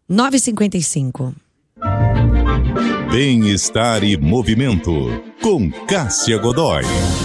9h55. Bem-estar e movimento, com Cássia Godoy.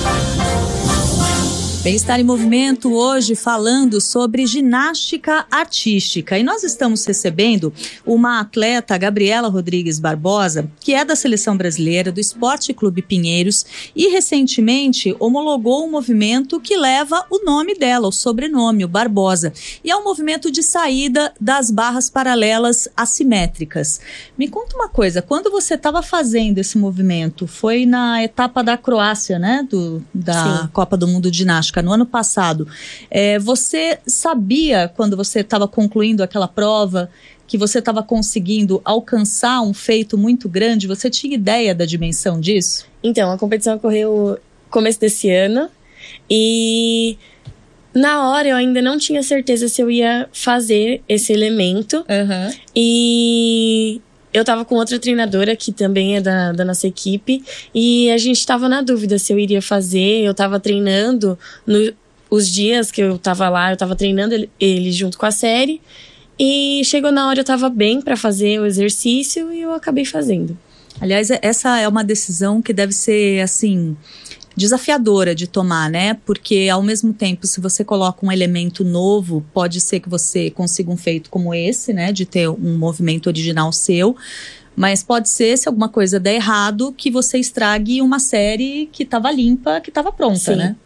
Bem-estar em movimento hoje falando sobre ginástica artística. E nós estamos recebendo uma atleta, Gabriela Rodrigues Barbosa, que é da Seleção Brasileira, do Esporte Clube Pinheiros, e recentemente homologou um movimento que leva o nome dela, o sobrenome, o Barbosa. E é um movimento de saída das barras paralelas assimétricas. Me conta uma coisa, quando você estava fazendo esse movimento, foi na etapa da Croácia, né? Da Sim. Copa do Mundo de Ginástica, no ano passado. Você sabia, quando você estava concluindo aquela prova, que você estava conseguindo alcançar um feito muito grande? Você tinha ideia da dimensão disso? Então, a competição ocorreu no começo desse ano e na hora eu ainda não tinha certeza se eu ia fazer esse elemento. E eu tava com outra treinadora que também é da nossa equipe e a gente tava na dúvida se eu iria fazer. Eu tava treinando os dias que eu tava lá, eu tava treinando ele junto com a série e chegou na hora, eu tava bem pra fazer o exercício e eu acabei fazendo. Aliás, essa é uma decisão que deve ser, assim, desafiadora de tomar, né? Porque ao mesmo tempo, se você coloca um elemento novo, pode ser que você consiga um feito como esse, né? De ter um movimento original seu. Mas pode ser, se alguma coisa der errado, que você estrague uma série que estava limpa, que estava pronta, Sim. né?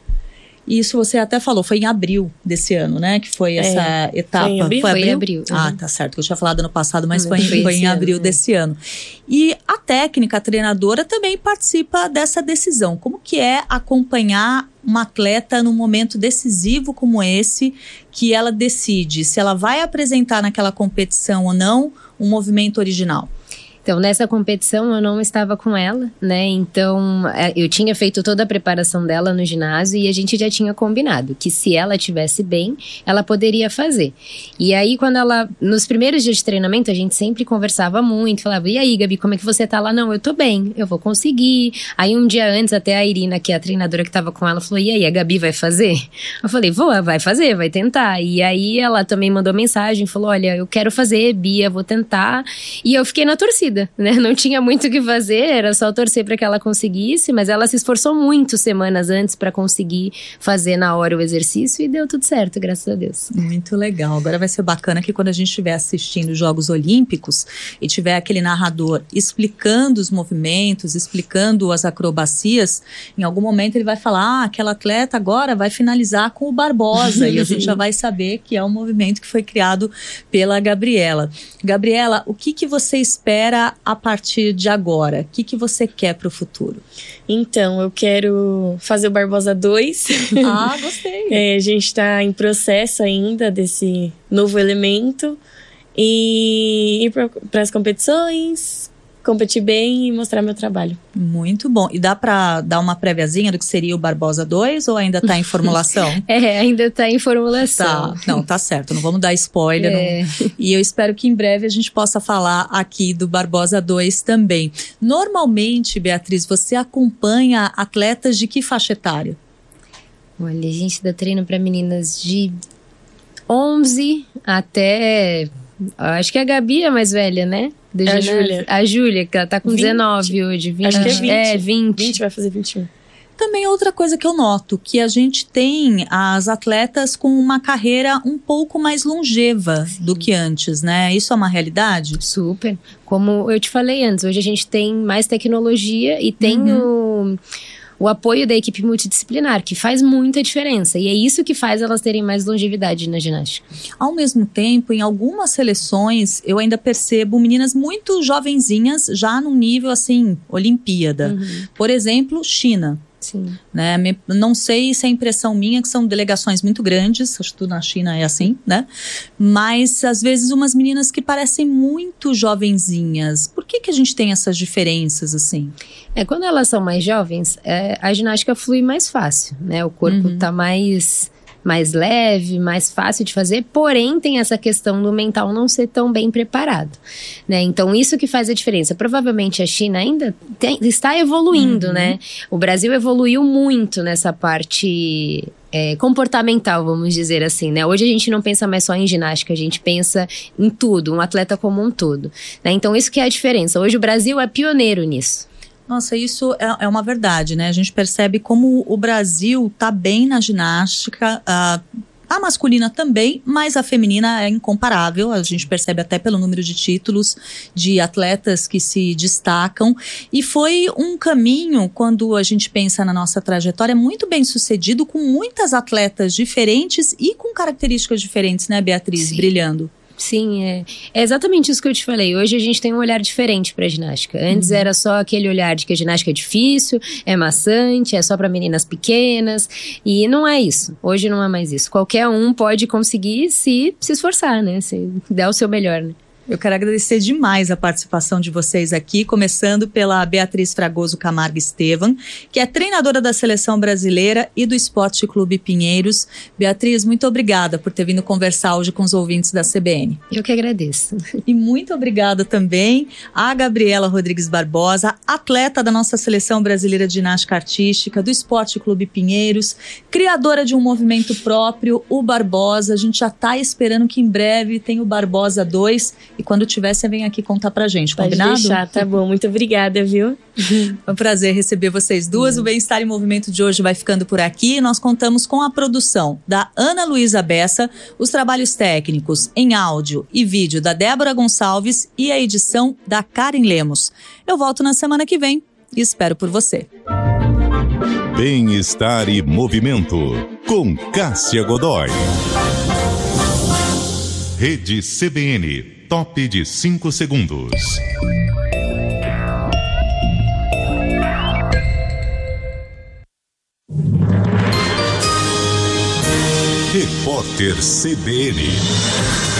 Isso você até falou, foi em abril desse ano, né? Que foi essa etapa. Foi em abril. Ah, tá certo. Eu tinha falado ano passado, mas foi em abril desse ano. E a técnica, a treinadora, também participa dessa decisão. Como que é acompanhar uma atleta num momento decisivo como esse, que ela decide se ela vai apresentar naquela competição ou não um movimento original? Então, nessa competição eu não estava com ela, né? Então, eu tinha feito toda a preparação dela no ginásio e a gente já tinha combinado que se ela estivesse bem, ela poderia fazer. E aí, nos primeiros dias de treinamento, a gente sempre conversava muito, falava, e aí, Gabi, como é que você tá lá? Não, eu tô bem, eu vou conseguir. Aí, um dia antes, até a Irina, que é a treinadora que estava com ela, falou, e aí, a Gabi vai fazer? Eu falei, vai fazer, vai tentar. E aí, ela também mandou mensagem, falou, olha, eu quero fazer, Bia, vou tentar. E eu fiquei na torcida. Né? Não tinha muito o que fazer, era só torcer para que ela conseguisse, mas ela se esforçou muito semanas antes para conseguir fazer na hora o exercício e deu tudo certo, graças a Deus. Muito legal. Agora vai ser bacana que quando a gente estiver assistindo os Jogos Olímpicos e tiver aquele narrador explicando os movimentos, explicando as acrobacias, em algum momento ele vai falar, aquela atleta agora vai finalizar com o Barbosa e a gente já vai saber que é um movimento que foi criado pela Gabriela. Gabriela, o que você espera a partir de agora? O que você quer para o futuro? Então, eu quero fazer o Barbosa 2. Ah, gostei. A gente está em processo ainda desse novo elemento e ir para as competições, competir bem e mostrar meu trabalho. Muito bom. E dá para dar uma préviazinha do que seria o Barbosa 2 ou ainda está em formulação? Ainda está em formulação. Tá. Não, tá certo. Não vamos dar spoiler. Não. E eu espero que em breve a gente possa falar aqui do Barbosa 2 também. Normalmente, Beatriz, você acompanha atletas de que faixa etária? Olha, a gente dá treino para meninas de 11 até... Acho que a Gabi é mais velha, né? A Júlia. A Júlia, que ela tá com 20. 19 hoje. 20. Acho que é 20. 20. 20 vai fazer 21. Também outra coisa que eu noto, que a gente tem as atletas com uma carreira um pouco mais longeva Sim. do que antes, né? Isso é uma realidade? Super. Como eu te falei antes, hoje a gente tem mais tecnologia e tem o apoio da equipe multidisciplinar, que faz muita diferença. E é isso que faz elas terem mais longevidade na ginástica. Ao mesmo tempo, em algumas seleções, eu ainda percebo meninas muito jovenzinhas, já num nível, assim, Olimpíada. Por exemplo, China. Sim. Né? Não sei se é impressão minha, que são delegações muito grandes, acho que tudo na China é assim, né? Mas às vezes umas meninas que parecem muito jovenzinhas. Por que a gente tem essas diferenças assim? Quando elas são mais jovens, a ginástica flui mais fácil, né? O corpo tá mais leve, mais fácil de fazer, porém tem essa questão do mental não ser tão bem preparado, né? Então isso que faz a diferença. Provavelmente a China ainda está evoluindo, né? O Brasil evoluiu muito nessa parte comportamental, vamos dizer assim, né? Hoje a gente não pensa mais só em ginástica, a gente pensa em tudo, um atleta como um todo, né? Então isso que é a diferença. Hoje o Brasil é pioneiro nisso. Nossa, isso é uma verdade, né? A gente percebe como o Brasil tá bem na ginástica, a masculina também, mas a feminina é incomparável. A gente percebe até pelo número de títulos de atletas que se destacam. E foi um caminho, quando a gente pensa na nossa trajetória, muito bem sucedido, com muitas atletas diferentes e com características diferentes, né, Beatriz? Sim. Brilhando. Sim, é exatamente isso que eu te falei. Hoje a gente tem um olhar diferente para a ginástica. Antes era só aquele olhar de que a ginástica é difícil, é maçante, é só para meninas pequenas. E não é isso. Hoje não é mais isso. Qualquer um pode conseguir se esforçar, né? Se der o seu melhor, né? Eu quero agradecer demais a participação de vocês aqui, começando pela Beatriz Fragoso Camargo Estevam, que é treinadora da Seleção Brasileira e do Esporte Clube Pinheiros. Beatriz, muito obrigada por ter vindo conversar hoje com os ouvintes da CBN. Eu que agradeço. E muito obrigada também a Gabriela Rodrigues Barbosa, atleta da nossa Seleção Brasileira de Ginástica Artística, do Esporte Clube Pinheiros, criadora de um movimento próprio, o Barbosa. A gente já está esperando que em breve tenha o Barbosa 2. E quando tiver, você vem aqui contar pra gente, combinado? Pode deixar, tá bom. Muito obrigada, viu? É um prazer receber vocês duas. O Bem-Estar em Movimento de hoje vai ficando por aqui. Nós contamos com a produção da Ana Luísa Bessa, os trabalhos técnicos em áudio e vídeo da Débora Gonçalves e a edição da Karen Lemos. Eu volto na semana que vem e espero por você. Bem-Estar e Movimento, com Cássia Godoy. Rede CBN. Top de 5 segundos. Repórter CBN.